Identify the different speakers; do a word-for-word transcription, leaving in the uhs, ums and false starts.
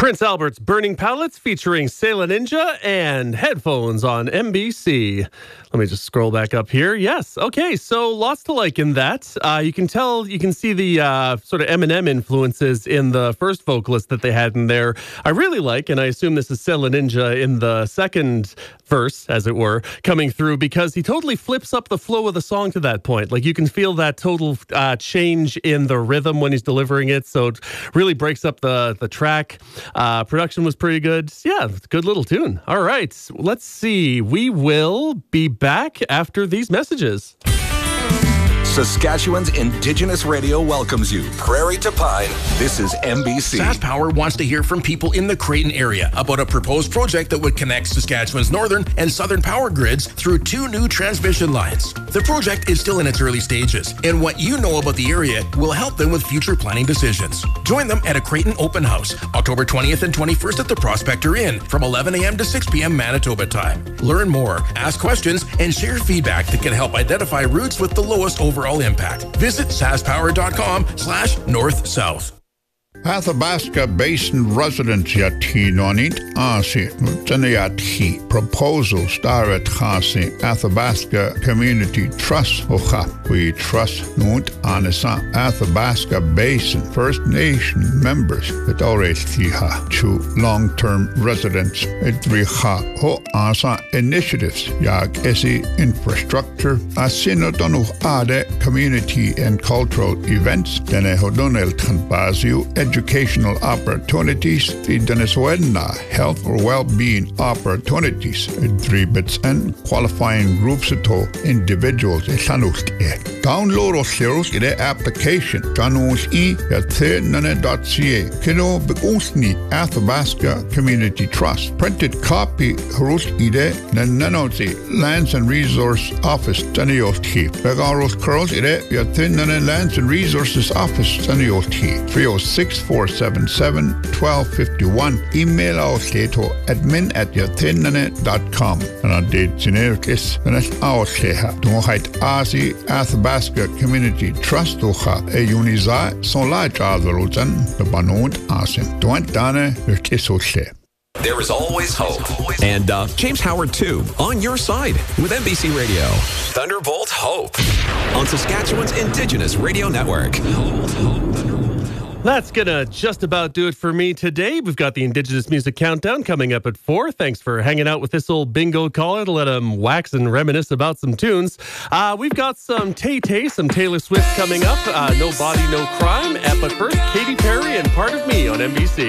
Speaker 1: Prince Albert's Burning Pallets featuring Sailor Ninja and Headphones on N B C. Let me just scroll back up here. Yes. Okay. So lots to like in that. Uh, you can tell, you can see the uh, sort of Eminem influences in the first vocalist that they had in there. I really like, and I assume this is Sailor Ninja in the second verse, as it were, coming through, because he totally flips up the flow of the song to that point. Like you can feel that total uh, change in the rhythm when he's delivering it. So it really breaks up the, the track. Uh, production was pretty good. Yeah, good little tune. All right, let's see. We will be back after these messages.
Speaker 2: Saskatchewan's Indigenous Radio welcomes you. Prairie to Pine, this is N B C.
Speaker 3: SaskPower wants to hear from people in the Creighton area about a proposed project that would connect Saskatchewan's northern and southern power grids through two new transmission lines. The project is still in its early stages, and what you know about the area will help them with future planning decisions. Join them at a Creighton open house, October twentieth and twenty-first at the Prospector Inn from eleven a.m. to six p.m. Manitoba time. Learn more, ask questions, and share feedback that can help identify routes with the lowest overall impact. Visit saskpower.com slash north-south.
Speaker 4: Athabasca Basin residents yati nonit asi mutanayati proposal starat khasi Athabasca Community Trust ocha we trust nunt anasa Athabasca Basin First Nation members with tiha to long-term residents edriha ho asa initiatives yag esi infrastructure asinotonu ade community and cultural events dene hodonel tanbaziu educational opportunities, the Venezuela health or well-being opportunities, dribits and qualifying groups to individuals. Download or search the application. Janus e at nane.ca. Kino beusni Athabasca Community Trust. Printed copy Harus ide nananozi Lands and Resource Office Tanioti. Begaros Curls ide yatin nane Lands and Resources Office Tanioti. three oh six four seven seven one two five one. Email us to admin at yatinane.com. And I did generis and it's our seha. Don't hide Asi Athabasca Community Trust Ocha e Uniza son la Jazaruzan the Banod Asim. Don't dane Kisoche.
Speaker 2: There is always hope.
Speaker 5: And uh, James Howard, too, on your side with N B C Radio.
Speaker 2: Thunderbolt Hope
Speaker 5: on Saskatchewan's Indigenous Radio Network.
Speaker 1: That's going to just about do it for me today. We've got the Indigenous Music Countdown coming up at four. Thanks for hanging out with this old bingo caller to let him wax and reminisce about some tunes. Uh, we've got some Tay-Tay, some Taylor Swift coming up. Uh, No Body, No Crime. Uh, but first, Katy Perry and Part of Me on N B C.